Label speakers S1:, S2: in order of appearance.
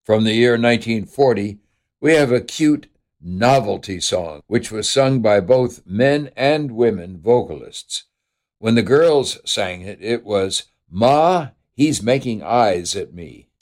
S1: From the year 1940, we have a cute novelty song, which was sung by both men and women vocalists. When the girls sang it, it was, "Ma, he's making eyes at me."